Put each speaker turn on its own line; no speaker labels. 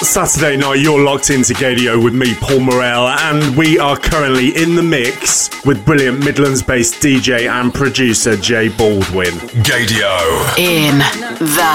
Saturday night, you're locked into Gadio with me, Paul Morell, and we are currently in the mix with brilliant Midlands-based DJ and producer Jay Baldwin.
Gadio.
In the